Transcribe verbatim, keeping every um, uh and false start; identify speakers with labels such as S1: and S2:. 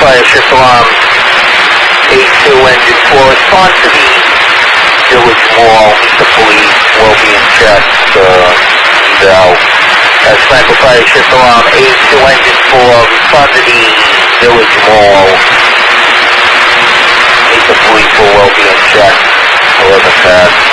S1: Fire Shift Alarm eight two Engine four, respond to the Village Mall. The police will be in check. Uh, now, as Franklin Fire Shift Alarm eight two Engine four, respond to the Village Mall. The police will well be in check. eleven past.